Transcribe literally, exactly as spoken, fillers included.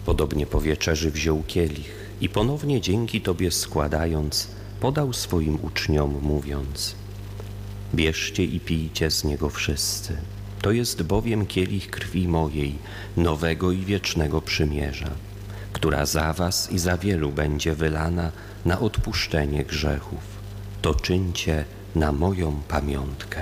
Podobnie po wieczerzy wziął kielich i ponownie dzięki Tobie składając, podał swoim uczniom, mówiąc: bierzcie i pijcie z niego wszyscy. To jest bowiem kielich krwi mojej, nowego i wiecznego przymierza, która za was i za wielu będzie wylana na odpuszczenie grzechów. To czyńcie na moją pamiątkę.